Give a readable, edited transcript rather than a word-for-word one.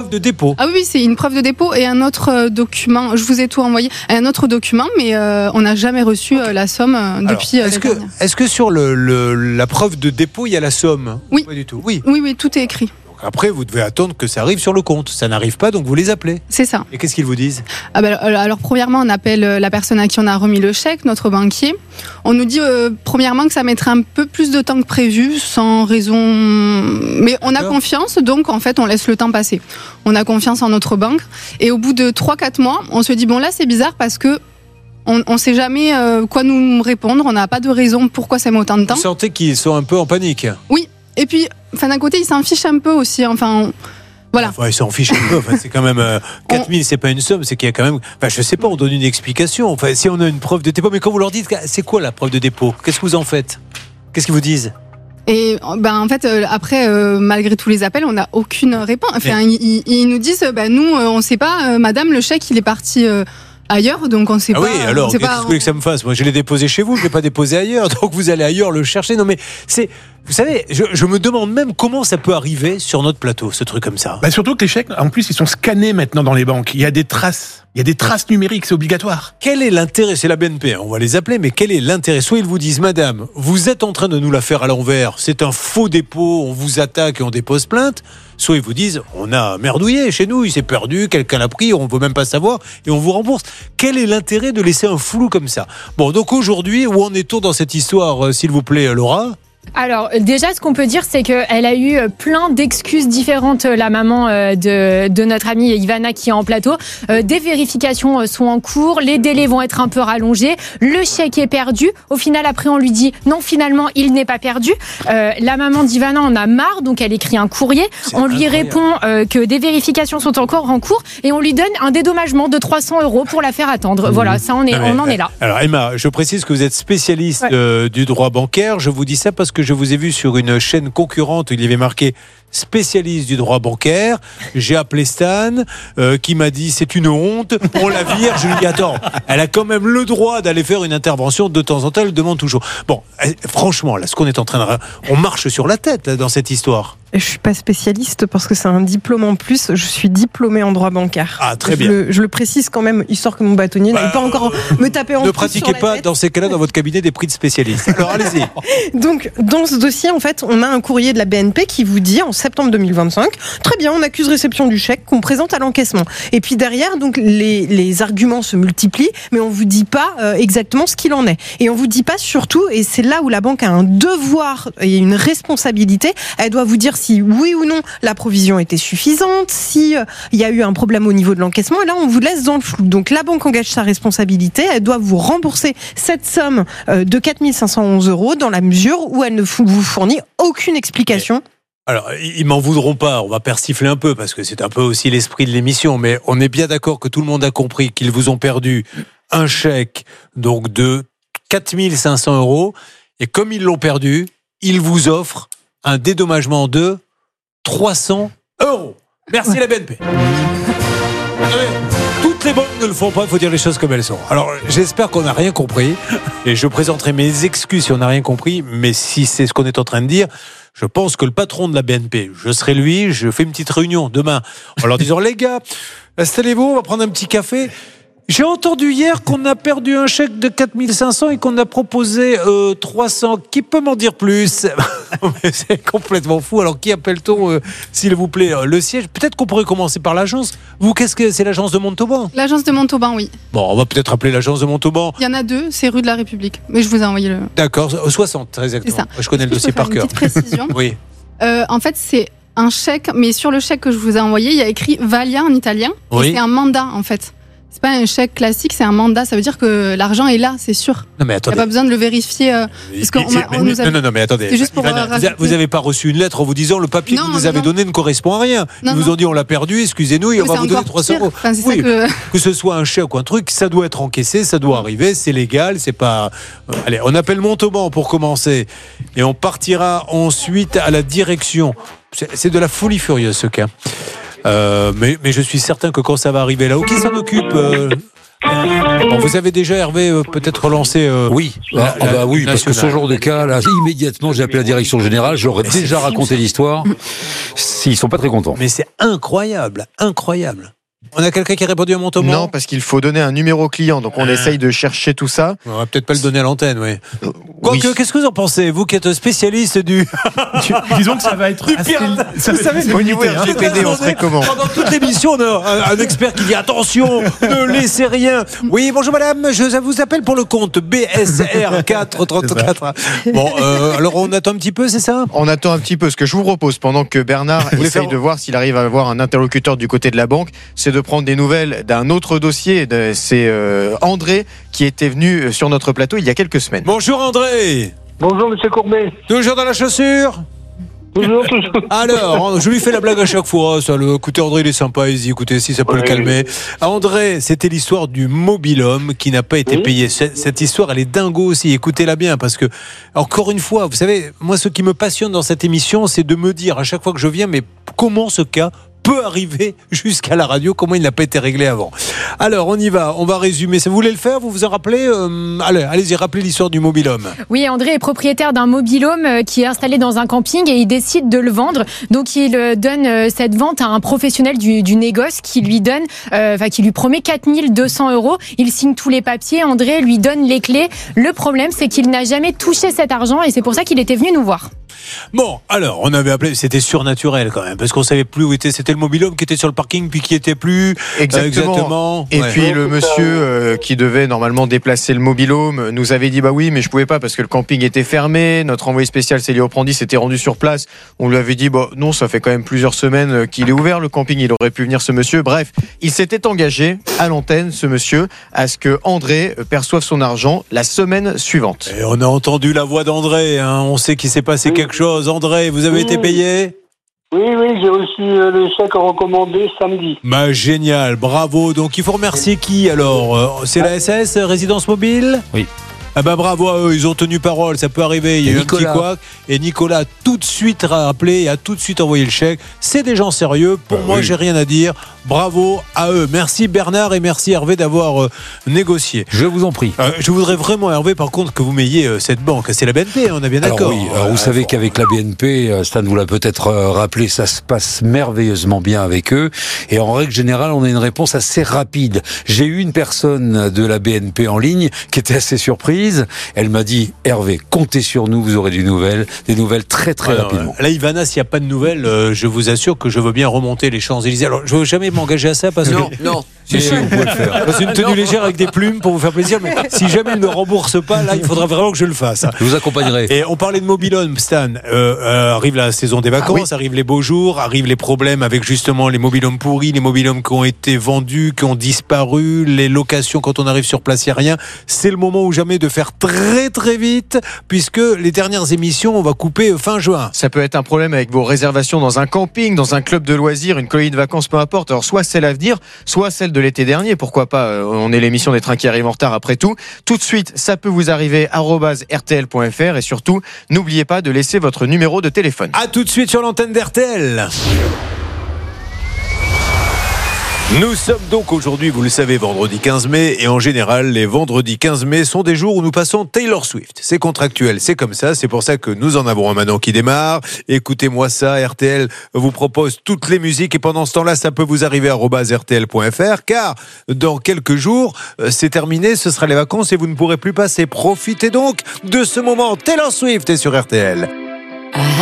de dépôt. Ah oui, c'est une preuve de dépôt et un autre document. Je vous ai tout envoyé. Un autre document, mais on n'a jamais reçu la somme depuis. Est-ce que sur la preuve de dépôt, il y a la somme? Oui. Pas du tout. Oui. Oui, tout est écrit. Après, vous devez attendre que ça arrive sur le compte. Ça n'arrive pas, donc vous les appelez. C'est ça. Et qu'est-ce qu'ils vous disent? Alors, premièrement, on appelle la personne à qui on a remis le chèque, notre banquier. On nous dit, premièrement, que ça mettrait un peu plus de temps que prévu, sans raison. Mais on a confiance, donc en fait, on laisse le temps passer. On a confiance en notre banque. Et au bout de 3-4 mois, on se dit, bon, là, c'est bizarre parce que on ne sait jamais quoi nous répondre. On n'a pas de raison pourquoi ça met autant de temps. Vous sentez qu'ils sont un peu en panique? Oui. Et puis, d'un côté, ils s'en fichent un peu aussi. Voilà. Enfin, ils s'en fichent un peu. C'est quand même 4 000, c'est pas une somme, c'est qu'il y a quand même. Je sais pas, on donne une explication. Enfin, si on a une preuve de dépôt, mais quand vous leur dites, c'est quoi la preuve de dépôt? Qu'est-ce que vous en faites? Qu'est-ce qu'ils vous disent? Et en fait, après, malgré tous les appels, on n'a aucune réponse. Enfin, ils nous disent, nous, on ne sait pas, madame, le chèque, il est parti. Ailleurs, donc on ne sait pas. Oui, alors, qu'est-ce que vous voulez que ça me fasse? Moi, je l'ai déposé chez vous, je ne l'ai pas déposé ailleurs, donc vous allez ailleurs le chercher. Non, mais vous savez, je me demande même comment ça peut arriver sur notre plateau, ce truc comme ça. Surtout que les chèques, en plus, ils sont scannés maintenant dans les banques. Il y a des traces. Il y a des traces numériques, c'est obligatoire. Quel est l'intérêt? C'est la BNP, on va les appeler, mais quel est l'intérêt? Soit ils vous disent, madame, vous êtes en train de nous la faire à l'envers, c'est un faux dépôt, on vous attaque et on dépose plainte. Soit ils vous disent, on a merdouillé chez nous, il s'est perdu, quelqu'un l'a pris, on ne veut même pas savoir et on vous rembourse. Quel est l'intérêt de laisser un flou comme ça? Bon, donc aujourd'hui, où en est-on dans cette histoire, s'il vous plaît, Laura? Alors déjà, ce qu'on peut dire, c'est qu'elle a eu plein d'excuses différentes, la maman de notre amie Ivana qui est en plateau. Des vérifications sont en cours, les délais vont être un peu rallongés, le chèque est perdu. Au final, après, on lui dit non, finalement, il n'est pas perdu. La maman d'Ivana en a marre, donc elle écrit un courrier. On lui répond que des vérifications sont encore en cours et on lui donne un dédommagement de 300 € pour la faire attendre. Voilà, ça on en est là. Alors Emma, je précise que vous êtes spécialiste du droit bancaire. Je vous dis ça parce que je vous ai vu sur une chaîne concurrente où il y avait marqué spécialiste du droit bancaire. J'ai appelé Stan qui m'a dit c'est une honte, on la vire. Je lui dis attends, elle a quand même le droit d'aller faire une intervention de temps en temps, elle demande toujours. Bon, franchement, là, ce qu'on est en train de... On marche sur la tête là, dans cette histoire. Je ne suis pas spécialiste parce que c'est un diplôme en plus. Je suis diplômée en droit bancaire. Ah, très bien. Je le précise quand même, histoire que mon bâtonnier n'aille pas encore me taper en Ne pratiquez pas tête. Dans ces cas-là dans votre cabinet des prix de spécialistes. Alors allez-y. Donc, dans ce dossier, en fait, on a un courrier de la BNP qui vous dit en septembre 2025, très bien, on accuse réception du chèque qu'on présente à l'encaissement. Et puis derrière, donc les arguments se multiplient, mais on vous dit pas exactement ce qu'il en est. Et on vous dit pas surtout, et c'est là où la banque a un devoir et une responsabilité, elle doit vous dire si oui ou non la provision était suffisante, si il y a eu un problème au niveau de l'encaissement, et là on vous laisse dans le flou. Donc la banque engage sa responsabilité, elle doit vous rembourser cette somme de 4 511 € dans la mesure où elle ne vous fournit aucune explication. Alors, ils m'en voudront pas, on va persifler un peu, parce que c'est un peu aussi l'esprit de l'émission, mais on est bien d'accord que tout le monde a compris qu'ils vous ont perdu un chèque donc de 4 500 €, et comme ils l'ont perdu, ils vous offrent un dédommagement de 300 €. Merci la BNP. Toutes les banques ne le font pas, il faut dire les choses comme elles sont. Alors, j'espère qu'on n'a rien compris, et je présenterai mes excuses si on n'a rien compris, mais si c'est ce qu'on est en train de dire, je pense que le patron de la BNP, je serai lui, je fais une petite réunion demain, en leur disant, les gars, installez-vous, on va prendre un petit café. J'ai entendu hier qu'on a perdu un chèque de 4 500 et qu'on a proposé 300. Qui peut m'en dire plus? C'est complètement fou. Alors, qui appelle-t-on, s'il vous plaît, le siège? Peut-être qu'on pourrait commencer par l'agence. Vous, qu'est-ce que c'est, l'agence de Montauban? L'agence de Montauban, oui. Bon, on va peut-être appeler l'agence de Montauban. Il y en a deux, c'est rue de la République. Mais je vous ai envoyé le... D'accord, 60, très exactement. C'est ça. Je connais le dossier par cœur. Une petite précision. Oui. En fait, c'est un chèque, mais sur le chèque que je vous ai envoyé, il y a écrit Valia en italien. Oui. Et c'est un mandat, en fait. C'est pas un chèque classique, c'est un mandat. Ça veut dire que l'argent est là, c'est sûr. Non mais attendez. Il n'y a pas besoin de le vérifier. Parce qu'on nous a... Non, mais attendez. C'est juste pour vous n'avez pas reçu une lettre en vous disant le papier que vous nous avez donné ne correspond à rien. Ils vous ont dit on l'a perdu, excusez-nous, et on va vous donner 300 €. Enfin, c'est ça que ce soit un chèque ou un truc, ça doit être encaissé, ça doit arriver, c'est légal, c'est pas. Allez, on appelle Montauban pour commencer, et on partira ensuite à la direction. C'est de la folie furieuse ce cas. Mais je suis certain que quand ça va arriver là-haut, qui s'en occupe Bon, vous avez déjà, Hervé, peut-être relancé Oui, oui, parce que ce genre de cas, là, immédiatement, j'ai appelé la direction générale, j'aurais déjà raconté l'histoire. S'ils sont pas très contents. Mais c'est incroyable, incroyable. On a quelqu'un qui a répondu à mon Thomas ? Non, parce qu'il faut donner un numéro client, donc on essaye de chercher tout ça. On va peut-être pas le donner à l'antenne, oui. Oui. Qu'est-ce que vous en pensez, vous qui êtes spécialiste du... Disons que ça va être assez... Ça va être Au niveau limité, hein. RGPD, on serait comment ? Pendant toute l'émission, on a un expert qui dit attention, ne laissez rien. Oui, bonjour madame, je vous appelle pour le compte BSR 434. Bon, alors on attend un petit peu, c'est ça ? On attend un petit peu. Ce que je vous propose, pendant que Bernard essaye de voir s'il arrive à avoir un interlocuteur du côté de la banque, c'est de prendre des nouvelles d'un autre dossier. C'est André qui était venu sur notre plateau il y a quelques semaines. Bonjour André. Bonjour Monsieur Courbet. Toujours dans la chaussure ? Toujours. Alors, je lui fais la blague à chaque fois. Ça, écoutez, André, il est sympa. Il dit, écoutez, si ça peut le calmer. André, c'était l'histoire du mobil-homme qui n'a pas été payé. Cette histoire, elle est dingo aussi. Écoutez-la bien, parce que, encore une fois, vous savez, moi, ce qui me passionne dans cette émission, c'est de me dire à chaque fois que je viens, mais comment ce cas peut arriver jusqu'à la radio, comment il n'a pas été réglé avant. Alors, on y va, on va résumer. Ça, vous voulez le faire ? Vous vous en rappelez ? Allez-y, rappelez l'histoire du mobil-homme. Oui, André est propriétaire d'un mobil-home qui est installé dans un camping et il décide de le vendre. Donc, il donne cette vente à un professionnel du négoce qui lui donne, qui lui promet 4 200 €. Il signe tous les papiers. André lui donne les clés. Le problème, c'est qu'il n'a jamais touché cet argent et c'est pour ça qu'il était venu nous voir. Bon, alors, on avait appelé, c'était surnaturel quand même, parce qu'on savait plus où était, c'était le mobil-homme qui était sur le parking, puis qui était plus. Exactement. Et puis le monsieur qui devait normalement déplacer le mobil-home nous avait dit bah oui, mais je pouvais pas parce que le camping était fermé. Notre envoyé spécial Célie Oprandi s'était rendu sur place. On lui avait dit bah non, ça fait quand même plusieurs semaines qu'il est ouvert le camping, il aurait pu venir ce monsieur. Bref, il s'était engagé à l'antenne, ce monsieur, à ce que André perçoive son argent la semaine suivante. Et on a entendu la voix d'André, hein. On sait qu'il s'est passé quelque chose. André, vous avez été payé ? Oui, j'ai reçu le chèque recommandé samedi. Bah génial, bravo. Donc il faut remercier qui alors ? C'est la SS, Résidence Mobile ? Oui. Ah bah bravo à eux, ils ont tenu parole, ça peut arriver. Il y a eu un petit couac et Nicolas a tout de suite rappelé et a tout de suite envoyé le chèque. C'est des gens sérieux. Pour moi, j'ai rien à dire. Bravo à eux. Merci Bernard et merci Hervé d'avoir négocié. Je vous en prie. Je voudrais vraiment, Hervé, par contre, que vous m'ayez cette banque. C'est la BNP, on est bien d'accord. Alors vous savez qu'avec la BNP, Stan vous l'a peut-être rappelé, ça se passe merveilleusement bien avec eux. Et en règle générale, on a une réponse assez rapide. J'ai eu une personne de la BNP en ligne qui était assez surprise. Elle m'a dit, Hervé, comptez sur nous, vous aurez des nouvelles très très rapidement. Là, Ivana, s'il n'y a pas de nouvelles, je vous assure que je veux bien remonter les Champs-Élysées. Alors, je ne veux jamais m'engager à ça parce que... Non. Si, vous pouvez le faire. C'est une tenue légère avec des plumes pour vous faire plaisir, mais si jamais elle ne me rembourse pas, là, il faudra vraiment que je le fasse. Je vous accompagnerai. Et on parlait de mobil-home, Stan. Arrive la saison des vacances, arrivent les beaux jours, arrivent les problèmes avec justement les mobil-homes pourris, les mobil-homes qui ont été vendus, qui ont disparu, les locations quand on arrive sur place, il n'y a rien. C'est le moment ou jamais de faire très très vite, puisque les dernières émissions, on va couper fin juin. Ça peut être un problème avec vos réservations dans un camping, dans un club de loisirs, une colonie de vacances, peu importe. Alors soit celle à venir, soit celle de l'été dernier, pourquoi pas, on est l'émission des trains qui arrivent en retard après tout. Tout de suite, ça peut vous arriver @rtl.fr et surtout, n'oubliez pas de laisser votre numéro de téléphone. À tout de suite sur l'antenne d'RTL. Nous sommes donc aujourd'hui, vous le savez, vendredi 15 mai et en général, les vendredis 15 mai sont des jours où nous passons Taylor Swift. C'est contractuel, c'est comme ça, c'est pour ça que nous en avons un maintenant qui démarre. Écoutez-moi ça, RTL vous propose toutes les musiques et pendant ce temps-là, ça peut vous arriver @rtl.fr car dans quelques jours, c'est terminé, ce sera les vacances et vous ne pourrez plus passer. Profitez donc de ce moment. Taylor Swift est sur RTL.